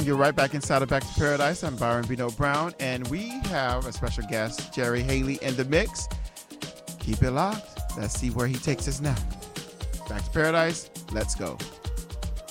and you're right back inside of Back to Paradise. I'm Byron Bino Brown, and we have a special guest, Jerry Haley, in the mix. Keep it locked. Let's see where he takes us now. Back to Paradise. Let's go.